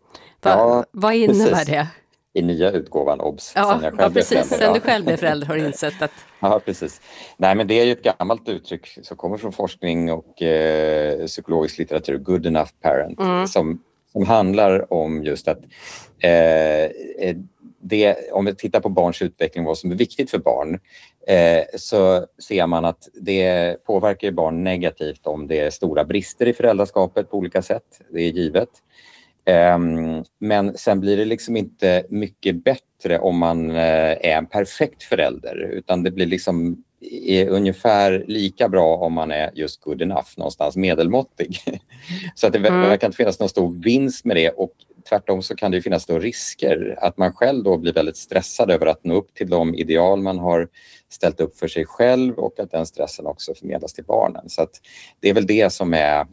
Vad innebär det? I nya utgåvan, obs. Sen du själv blev förälder har du insett att... Ja, precis. Nej, men det är ju ett gammalt uttryck som kommer från forskning och psykologisk litteratur, good enough parent, som handlar om just att om vi tittar på barns utveckling, vad som är viktigt för barn, så ser man att det påverkar barn negativt om det är stora brister i föräldraskapet på olika sätt, det är givet. Men sen blir det liksom inte mycket bättre om man är en perfekt förälder, utan det blir liksom ungefär lika bra om man är just good enough, någonstans medelmåttig. Så att det verkar inte finnas någon stor vinst med det, och tvärtom så kan det finnas då risker att man själv då blir väldigt stressad över att nå upp till de ideal man har ställt upp för sig själv, och att den stressen också förmedlas till barnen. Så att det är väl det som är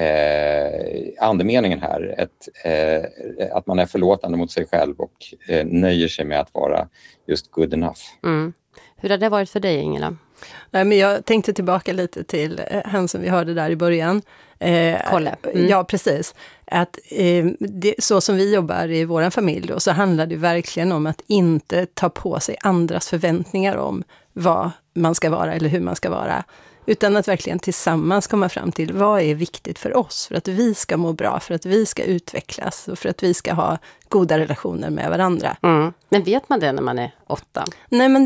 andemeningen här, att man är förlåtande mot sig själv och nöjer sig med att vara just good enough. Hur har det varit för dig, Ingela? Nej, men jag tänkte tillbaka lite till han som vi hörde där i början. Kolla. Ja, precis. Att så som vi jobbar i vår familj då, så handlar det verkligen om att inte ta på sig andras förväntningar om vad man ska vara eller hur man ska vara. Utan att verkligen tillsammans komma fram till vad är viktigt för oss, för att vi ska må bra, för att vi ska utvecklas och för att vi ska ha goda relationer med varandra. Men vet man det när man är 8? Nej, men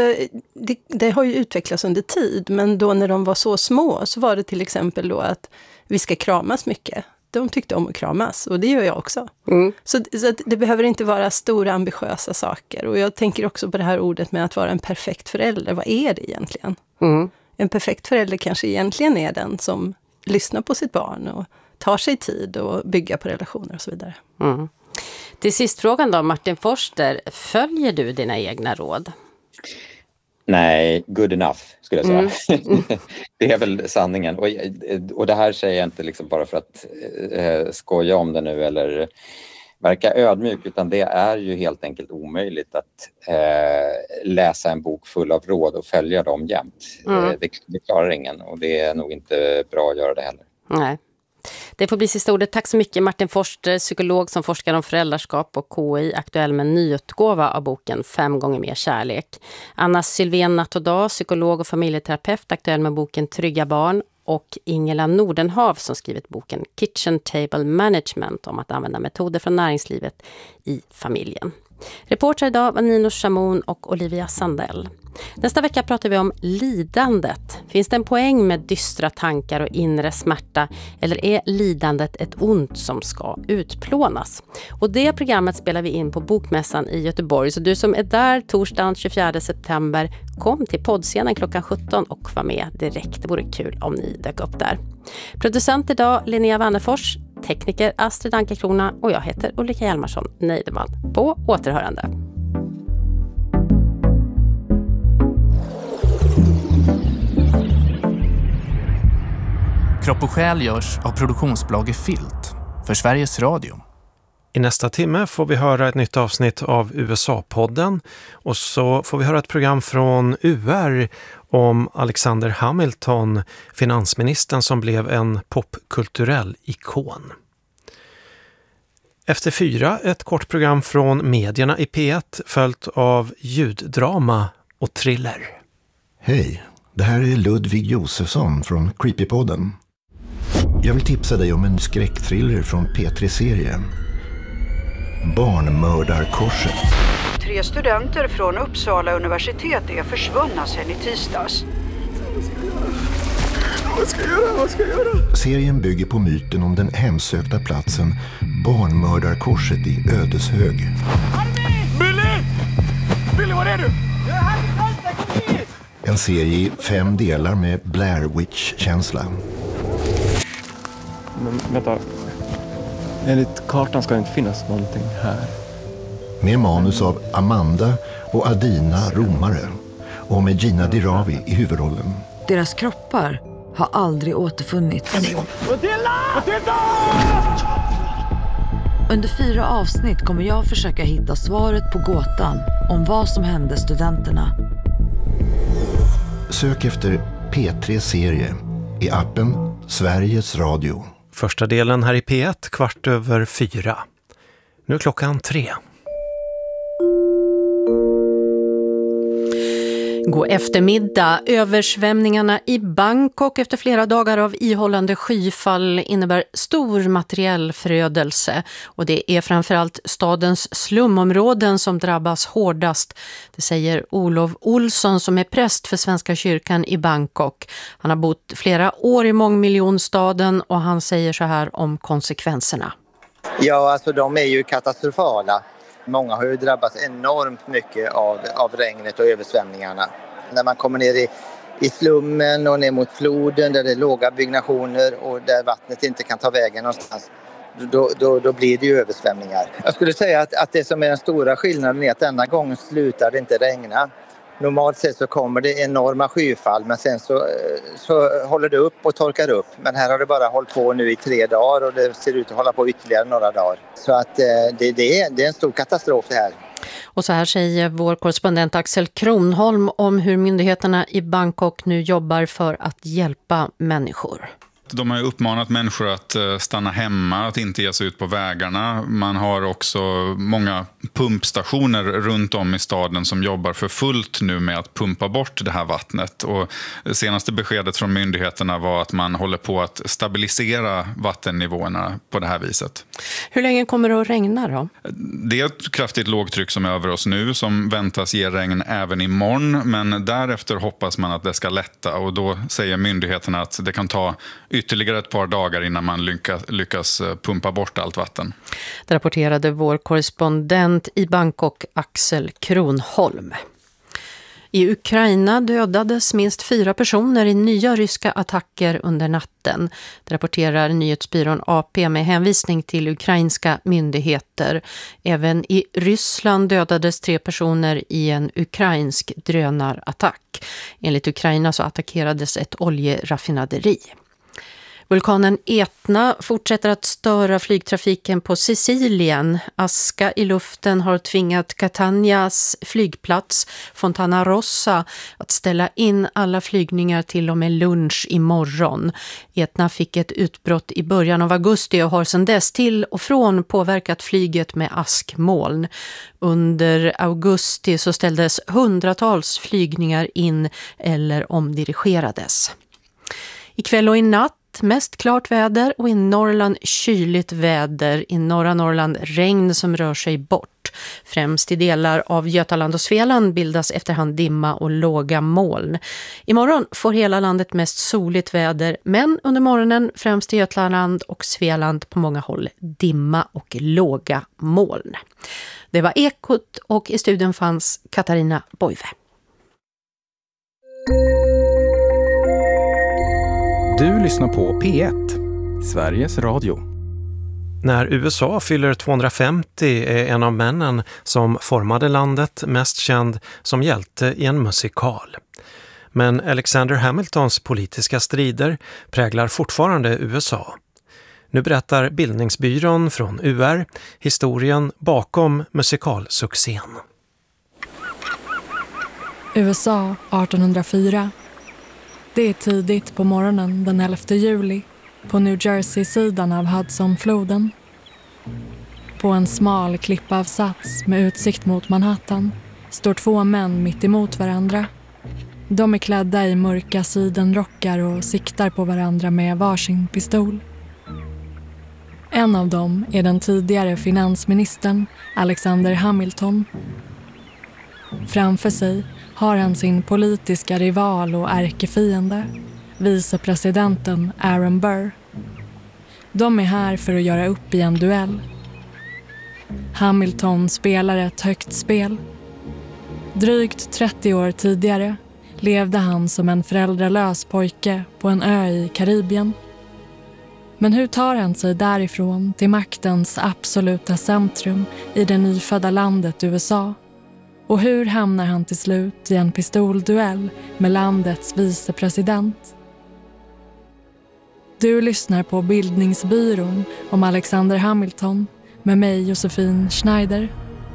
det har ju utvecklats under tid, men då när de var så små så var det till exempel då att vi ska kramas mycket. De tyckte om att kramas, och det gör jag också. Så att det behöver inte vara stora ambitiösa saker. Och jag tänker också på det här ordet med att vara en perfekt förälder. Vad är det egentligen? En perfekt förälder kanske egentligen är den som lyssnar på sitt barn och tar sig tid och bygger på relationer och så vidare. Till sist frågan då, Martin Forster, följer du dina egna råd? Nej, good enough skulle jag säga. Det är väl sanningen. Och det här säger jag inte liksom bara för att skoja om det nu eller verka ödmjuk, utan det är ju helt enkelt omöjligt att läsa en bok full av råd och följa dem jämt. Det klarar ingen, och det är nog inte bra att göra det heller. Nej. Det får bli sista ordet. Tack så mycket, Martin Forster, psykolog som forskar om föräldraskap och KI, aktuell med en nyutgåva av boken 5 gånger mer kärlek. Anna Sylvén Nattoda, psykolog och familjeterapeut, aktuell med boken Trygga barn, och Ingela Nordenhav som skrivit boken Kitchen Table Management om att använda metoder från näringslivet i familjen. Reporter idag var Nino Chamon och Olivia Sandell. Nästa vecka pratar vi om lidandet. Finns det en poäng med dystra tankar och inre smärta, eller är lidandet ett ont som ska utplånas? Och det programmet spelar vi in på Bokmässan i Göteborg. Så du som är där torsdagen 24 september, kom till poddscenen klockan 17 och var med direkt. Det vore kul om ni dök upp där. Producent idag Linnea Wannefors, tekniker Astrid Ankerkrona och jag heter Ulrika Hjalmarsson Neideman. På återhörande. Kropp och själ görs av produktionsbolaget Filt för Sveriges Radio. I nästa timme får vi höra ett nytt avsnitt av USA-podden och så får vi höra ett program från UR om Alexander Hamilton, finansministern som blev en popkulturell ikon. Efter 4 ett kort program från medierna i P1 följt av ljuddrama och thriller. Hej, det här är Ludvig Josefsson från Creepypodden. Jag vill tipsa dig om en skräckthriller från P3-serien. Barnmördarkorset. 3 studenter från Uppsala universitet är försvunna sedan i tisdags. Vad ska jag göra? Serien bygger på myten om den hemsökta platsen Barnmördarkorset i Ödeshög. Billy, var är du? Jag är här i Karlstad, kom hit! En serie i 5 delar med Blair Witch-känsla. Men vänta, enligt kartan ska det inte finnas någonting här. Med manus av Amanda och Adina Romare och med Gina Dirawi i huvudrollen. Deras kroppar har aldrig återfunnits. Under 4 avsnitt kommer jag försöka hitta svaret på gåtan om vad som hände studenterna. Sök efter P3-serie i appen Sveriges Radio. Första delen här i P1 4:15. Nu är klockan 3. God eftermiddag. Översvämningarna i Bangkok efter flera dagar av ihållande skyfall innebär stor materiell förödelse. Och det är framförallt stadens slumområden som drabbas hårdast. Det säger Olof Olsson som är präst för Svenska kyrkan i Bangkok. Han har bott flera år i mångmiljonstaden och han säger så här om konsekvenserna. Ja, alltså de är ju katastrofala. Många har ju drabbats enormt mycket av regnet och översvämningarna. När man kommer ner i slummen och ner mot floden där det är låga byggnationer och där vattnet inte kan ta vägen någonstans, då blir det ju översvämningar. Jag skulle säga att det som är den stora skillnaden är att denna gången slutar det inte regna. Normalt sett så kommer det enorma skyfall men sen så håller det upp och torkar upp. Men här har det bara hållit på nu i 3 dagar och det ser ut att hålla på ytterligare några dagar. Så att det är en stor katastrof det här. Och så här säger vår korrespondent Axel Kronholm om hur myndigheterna i Bangkok nu jobbar för att hjälpa människor. De har uppmanat människor att stanna hemma, att inte ge sig ut på vägarna. Man har också många pumpstationer runt om i staden som jobbar för fullt nu med att pumpa bort det här vattnet. Och senaste beskedet från myndigheterna var att man håller på att stabilisera vattennivåerna på det här viset. Hur länge kommer det att regna då? Det är ett kraftigt lågtryck som är över oss nu som väntas ge regn även imorgon. Men därefter hoppas man att det ska lätta och då säger myndigheterna att det kan ta ytterligare ett par dagar innan man lyckas pumpa bort allt vatten. Det rapporterade vår korrespondent i Bangkok Axel Kronholm. I Ukraina dödades minst 4 personer i nya ryska attacker under natten. Det rapporterar nyhetsbyrån AP med hänvisning till ukrainska myndigheter. Även i Ryssland dödades 3 personer i en ukrainsk drönarattack. Enligt Ukraina så attackerades ett oljeraffinaderi. Vulkanen Etna fortsätter att störa flygtrafiken på Sicilien. Aska i luften har tvingat Catanias flygplats Fontana Rossa att ställa in alla flygningar till och med lunch imorgon. Etna fick ett utbrott i början av augusti och har sedan dess till och från påverkat flyget med askmoln. Under augusti så ställdes hundratals flygningar in eller omdirigerades. Ikväll och i natt landet mest klart väder och i Norrland kyligt väder. I norra Norrland regn som rör sig bort. Främst i delar av Götaland och Svealand bildas efterhand dimma och låga moln. Imorgon får hela landet mest soligt väder, men under morgonen främst i Götaland och Svealand på många håll dimma och låga moln. Det var Ekot och i studion fanns Katarina Boive. Du lyssnar på P1, Sveriges Radio. När USA fyller 250 är en av männen som formade landet mest känd som hjälte i en musikal. Men Alexander Hamiltons politiska strider präglar fortfarande USA. Nu berättar Bildningsbyrån från UR historien bakom musikalsuccén. USA 1804. Det är tidigt på morgonen den 11 juli på New Jersey-sidan av Hudsonfloden. På en smal klippavsats med utsikt mot Manhattan står två män mitt emot varandra. De är klädda i mörka sidenrockar och siktar på varandra med varsin pistol. En av dem är den tidigare finansministern Alexander Hamilton. Framför sig har han sin politiska rival och ärkefiende, vicepresidenten Aaron Burr. De är här för att göra upp i en duell. Hamilton spelar ett högt spel. Drygt 30 år tidigare levde han som en föräldralös pojke på en ö i Karibien. Men hur tar han sig därifrån till maktens absoluta centrum i det nyfödda landet USA? Och hur hamnar han till slut i en pistolduell med landets vicepresident? Du lyssnar på Bildningsbyrån om Alexander Hamilton med mig Josefin Schneider.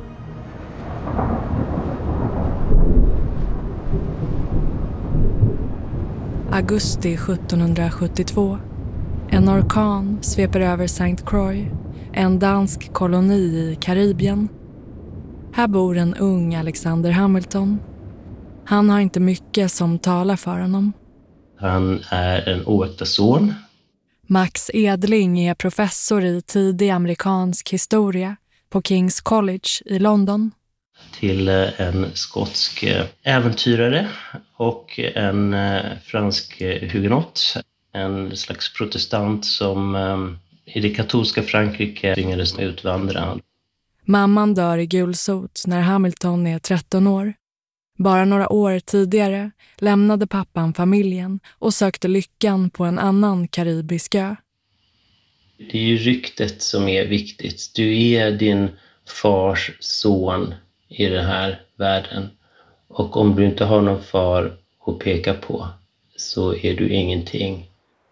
Augusti 1772. En orkan sveper över St. Croix, en dansk koloni i Karibien. Här bor en ung Alexander Hamilton. Han har inte mycket som talar för honom. Han är en oäkta son. Max Edling är professor i tidig amerikansk historia på King's College i London. Till en skotsk äventyrare och en fransk hugenott. En slags protestant som i det katolska Frankrike tvingades utvandra. Mamman dör i gulsot när Hamilton är 13 år. Bara några år tidigare lämnade pappan familjen och sökte lyckan på en annan karibisk ö. Det är ju ryktet som är viktigt. Du är din fars son i den här världen. Och om du inte har någon far att peka på så är du ingenting.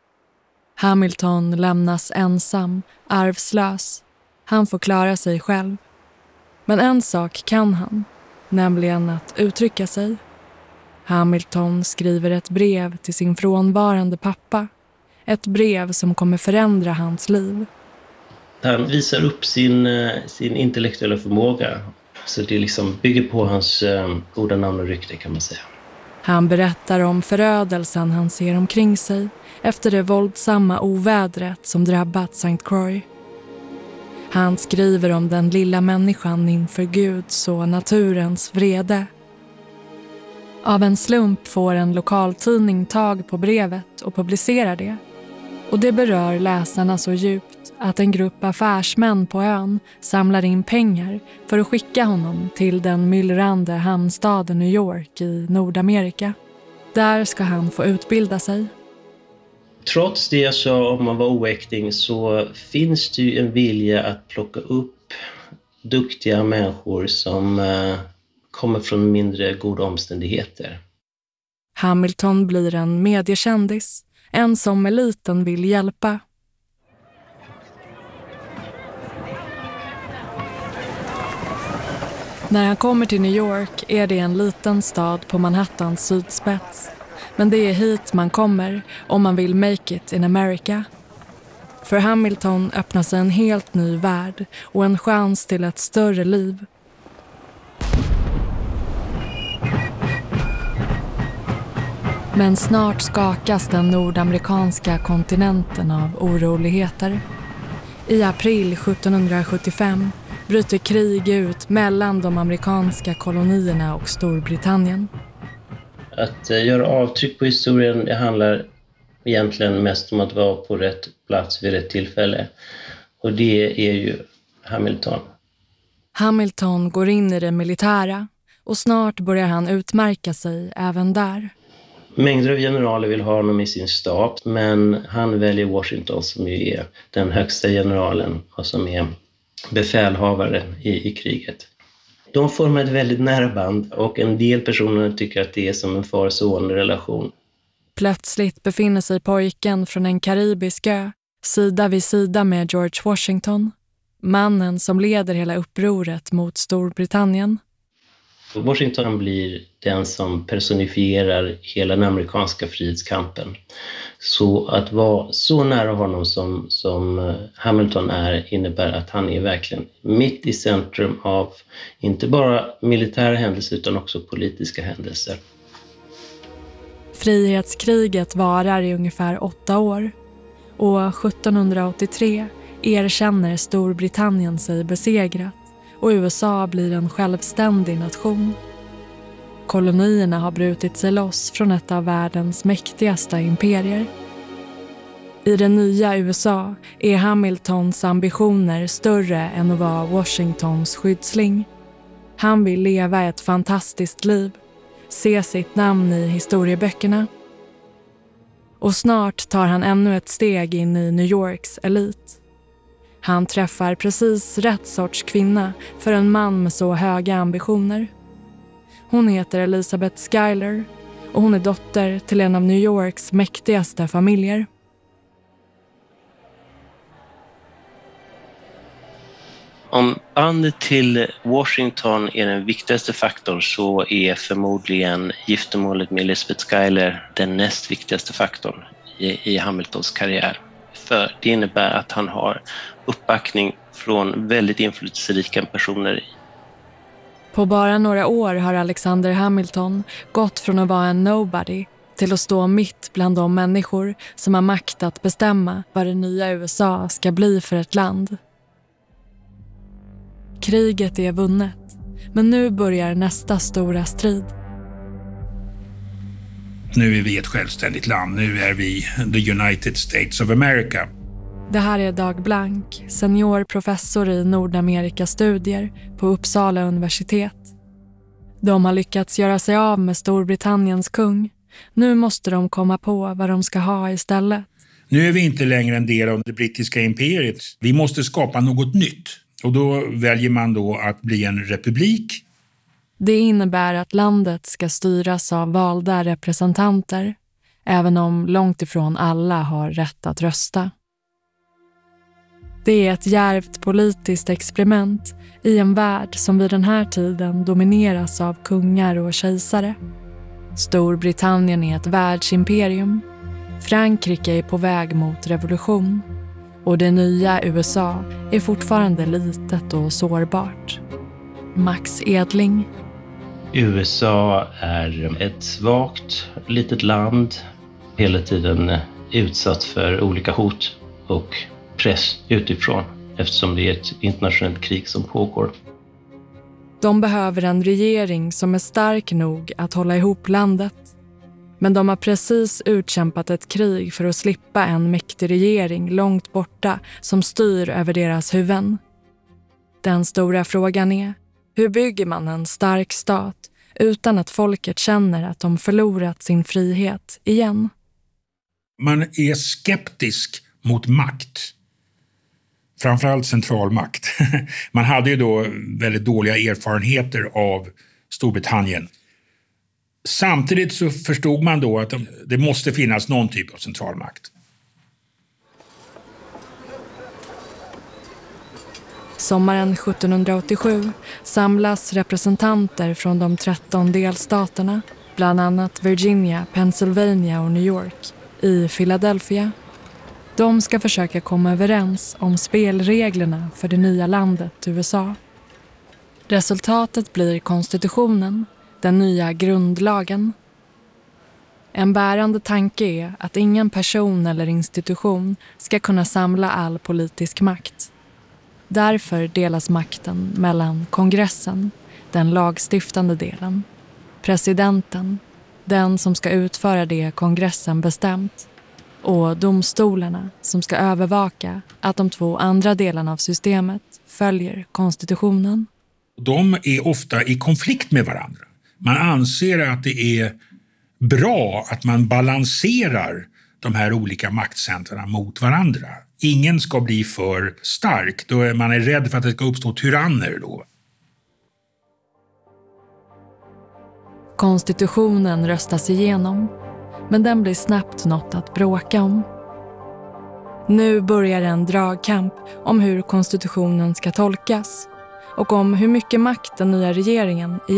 Hamilton lämnas ensam, arvslös. Han får klara sig själv. Men en sak kan han, nämligen att uttrycka sig. Hamilton skriver ett brev till sin frånvarande pappa. Ett brev som kommer förändra hans liv. Han visar upp sin intellektuella förmåga. Så det liksom bygger på hans goda namn och rykte kan man säga. Han berättar om förödelsen han ser omkring sig efter det våldsamma ovädret som drabbat St. Croix. Han skriver om den lilla människan inför Guds och naturens vrede. Av en slump får en lokaltidning tag på brevet och publicerar det. Och det berör läsarna så djupt att en grupp affärsmän på ön samlar in pengar för att skicka honom till den myllrande hamnstaden New York i Nordamerika. Där ska han få utbilda sig. Trots det så om man var oäkting så finns det ju en vilja att plocka upp duktiga människor som kommer från mindre goda omständigheter. Hamilton blir en mediekändis, en som eliten vill hjälpa. När han kommer till New York är det en liten stad på Manhattans sydspets. Men det är hit man kommer om man vill make it in America. För Hamilton öppnar sig en helt ny värld och en chans till ett större liv. Men snart skakas den nordamerikanska kontinenten av oroligheter. I april 1775 bryter krig ut mellan de amerikanska kolonierna och Storbritannien. Att göra avtryck på historien, det handlar egentligen mest om att vara på rätt plats vid rätt tillfälle. Och det är ju Hamilton. Hamilton går in i det militära och snart börjar han utmärka sig även där. Mängder av generaler vill ha honom i sin stab, men han väljer Washington som ju är den högsta generalen och som är befälhavare i kriget. De formar ett väldigt nära band och en del personer tycker att det är som en far-son-relation. Plötsligt befinner sig pojken från en karibisk ö sida vid sida med George Washington, mannen som leder hela upproret mot Storbritannien. Washington blir den som personifierar hela den amerikanska frihetskampen. Så att vara så nära honom som Hamilton är innebär att han är verkligen mitt i centrum av inte bara militära händelser utan också politiska händelser. Frihetskriget varar i ungefär 8 år och 1783 erkänner Storbritannien sig besegrat och USA blir en självständig nation. Kolonierna har brutit sig loss från ett av världens mäktigaste imperier. I det nya USA är Hamiltons ambitioner större än att vara Washingtons skyddsling. Han vill leva ett fantastiskt liv, se sitt namn i historieböckerna. Och snart tar han ännu ett steg in i New Yorks elit. Han träffar precis rätt sorts kvinna för en man med så höga ambitioner. Hon heter Elizabeth Schuyler och hon är dotter till en av New Yorks mäktigaste familjer. Om bandet till Washington är den viktigaste faktorn så är förmodligen giftermålet med Elizabeth Schuyler den näst viktigaste faktorn i Hamiltons karriär. För det innebär att han har uppbackning från väldigt inflytelserika personer. På bara några år har Alexander Hamilton gått från att vara en nobody till att stå mitt bland de människor som har makt att bestämma vad det nya USA ska bli för ett land. Kriget är vunnet, men nu börjar nästa stora strid. Nu är vi ett självständigt land, nu är vi the United States of America. Det här är Dag Blank, seniorprofessor i Nordamerikastudier på Uppsala universitet. De har lyckats göra sig av med Storbritanniens kung. Nu måste de komma på vad de ska ha istället. Nu är vi inte längre en del av det brittiska imperiet. Vi måste skapa något nytt. Och då väljer man då att bli en republik. Det innebär att landet ska styras av valda representanter, även om långt ifrån alla har rätt att rösta. Det är ett djärvt politiskt experiment i en värld som vid den här tiden domineras av kungar och kejsare. Storbritannien är ett världsimperium. Frankrike är på väg mot revolution. Och det nya USA är fortfarande litet och sårbart. Max Edling. USA är ett svagt litet land, hela tiden utsatt för olika hot och press utifrån eftersom det är ett internationellt krig som pågår. De behöver en regering som är stark nog att hålla ihop landet. Men de har precis utkämpat ett krig för att slippa en mäktig regering långt borta som styr över deras huvuden. Den stora frågan är, hur bygger man en stark stat utan att folket känner att de förlorat sin frihet igen? Man är skeptisk mot makt. Framförallt centralmakt. Man hade ju då väldigt dåliga erfarenheter av Storbritannien. Samtidigt så förstod man då att det måste finnas någon typ av centralmakt. Sommaren 1787 samlas representanter från de 13 delstaterna, bland annat Virginia, Pennsylvania och New York, i Philadelphia. De ska försöka komma överens om spelreglerna för det nya landet USA. Resultatet blir konstitutionen, den nya grundlagen. En bärande tanke är att ingen person eller institution ska kunna samla all politisk makt. Därför delas makten mellan kongressen, den lagstiftande delen, presidenten, den som ska utföra det kongressen bestämt, och domstolarna som ska övervaka att de 2 andra delarna av systemet följer konstitutionen. De är ofta i konflikt med varandra. Man anser att det är bra att man balanserar de här olika maktcentrarna mot varandra. Ingen ska bli för stark, då är man rädd för att det ska uppstå tyranner då. Konstitutionen röstas igenom, men den blir snabbt något att bråka om. Nu börjar en dragkamp om hur konstitutionen ska tolkas och om hur mycket makt den nya regeringen